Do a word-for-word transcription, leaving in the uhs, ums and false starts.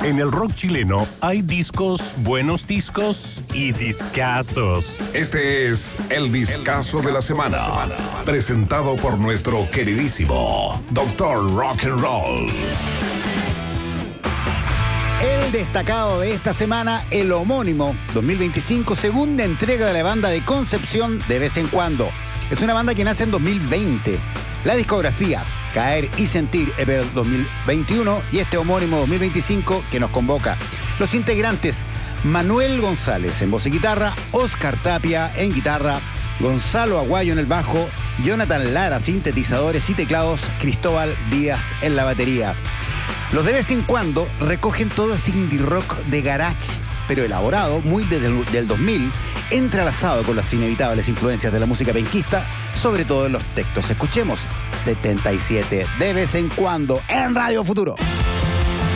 En el rock chileno hay discos, buenos discos y discazos. Este es el discazo de la semana, presentado por nuestro queridísimo doctor Rock and Roll. El destacado de esta semana, el homónimo dos mil veinticinco, segunda entrega de la banda de Concepción de vez en cuando. Es una banda que nace en dos mil veinte. La discografía, Caer y Sentir, es del dos mil veintiuno, y este homónimo dos mil veinticinco que nos convoca. Los integrantes, Manuel González en voz y guitarra, Oscar Tapia en guitarra, Gonzalo Aguayo en el bajo, Jonathan Lara, sintetizadores y teclados, Cristóbal Díaz en la batería. Los de vez en cuando recogen todo ese indie rock de garage, pero elaborado, muy desde el del dos mil, entrelazado con las inevitables influencias de la música penquista, sobre todo en los textos. Escuchemos setenta y siete de vez en cuando en Radio Futuro.